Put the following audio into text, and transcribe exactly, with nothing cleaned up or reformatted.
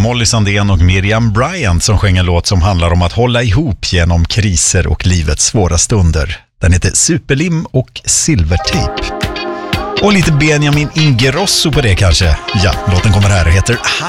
Molly Sandén och Miriam Bryant som sjöng en låt som handlar om att hålla ihop genom kriser och livets svåra stunder. Den heter Superlim och Silvertejp. Och lite Benjamin Ingrosso på det kanske. Ja, låten kommer här och heter